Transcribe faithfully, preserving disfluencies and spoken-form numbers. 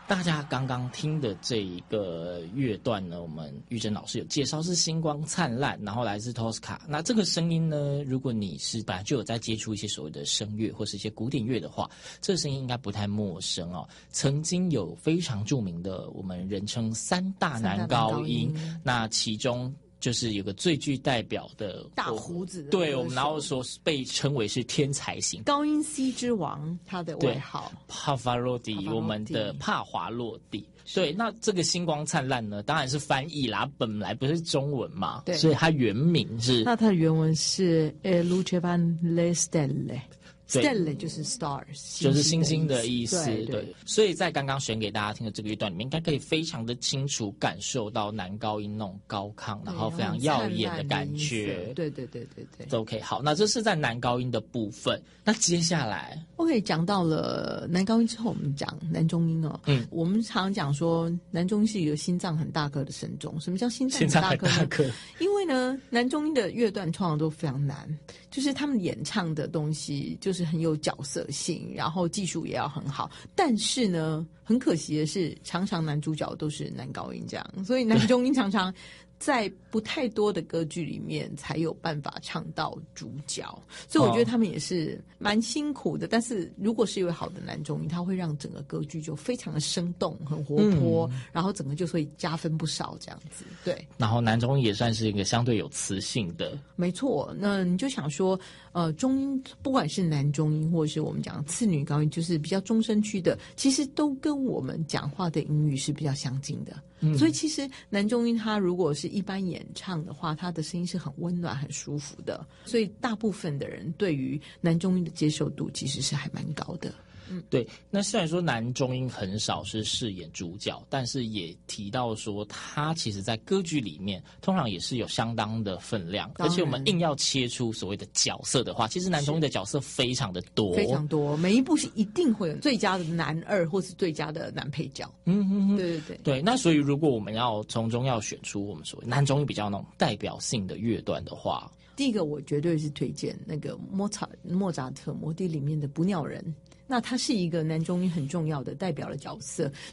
大家刚刚听的这一个乐段呢，我们玉珍老师有介绍是星光灿烂，然后来自 Tosca。那这个声音呢，如果你是本来就有在接触一些所谓的声乐或是一些古典乐的话，这个声音应该不太陌生哦。曾经有非常著名的我们人称三大男高音，那其中就是有个最具代表的大胡子的， 对，我们然后说被称为是天才型高音 C 之王，他的外号帕瓦罗蒂，我们的帕华洛蒂。对，那这个星光灿烂呢，当然是翻译啦，本来不是中文嘛，对，所以它原名是， 那它的原文是 E luce van le stelle。Stelle 就是 stars， 就是星星的意思。 对， 对， 对，所以在刚刚选给大家听的这个乐段里面，应该可以非常的清楚感受到男高音那种高亢，然后非常耀眼的感觉。 对对对对对。 OK， 好，那这是在男高音的部分。那接下来 ，OK， 讲到了男高音之后，我们讲男中音哦。嗯，我们常讲说男中音是一个心脏很大颗的声中。什么叫心脏很大颗呢？ 心脏很大颗， 因为呢，男中音的乐段通常都非常难，就是他们演唱的东西就是很有角色性，然后技术也要很好。但是呢，很可惜的是，常常男主角都是男高音这样，所以男中音常常在不太多的歌剧里面才有办法唱到主角，所以我觉得他们也是蛮辛苦的。但是如果是一位好的男中音，他会让整个歌剧就非常的生动、很活泼，嗯、然后整个就会加分不少这样子。对， 然后男中音也算是一个相对有磁性的， 没错。那你就想说，呃，中音不管是男中音或者是我们讲次女高音，就是比较中声区的，其实都跟我们讲话的音域是比较相近的。嗯、所以其实男中音他如果是一般演唱的话，他的声音是很温暖很舒服的，所以大部分的人对于男中音的接受度其实是还蛮高的。 嗯，对。那虽然说男中音很少是饰演主角，但是也提到说他其实在歌剧里面通常也是有相当的分量，而且我们硬要切出所谓的角色的话，其实男中音的角色非常的多， 非常多，每一部是一定会有最佳的男二或是最佳的男配角。嗯嗯嗯，对对对对。那所以如果我们要从中要选出我们所谓男中音比较那种代表性的乐段的话， 第一个我绝对是推荐那个莫扎莫扎特魔笛里面的捕鸟人。那他是一个男中音很重要的代表的角色，